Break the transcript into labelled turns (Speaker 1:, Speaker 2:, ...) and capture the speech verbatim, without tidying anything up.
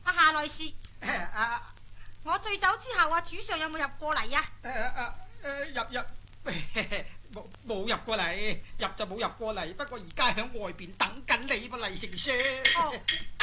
Speaker 1: 阿夏內士，
Speaker 2: 啊，
Speaker 1: 我醉酒之後，阿主上有冇入過嚟啊？
Speaker 2: 誒啊誒入入冇冇入過嚟，入就冇入過嚟。不過而家喺外邊等緊你噃，黎丞相。
Speaker 1: 哦，